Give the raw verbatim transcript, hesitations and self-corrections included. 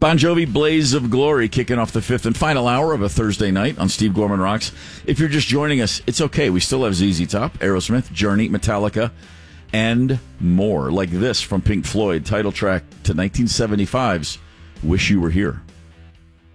Bon Jovi, Blaze of Glory, kicking off the fifth and final hour of a Thursday night on Steve Gorman Rocks. If you're just joining us, it's okay. We still have Z Z Top, Aerosmith, Journey, Metallica, and more. Like this from Pink Floyd, title track to nineteen seventy-five's Wish You Were Here.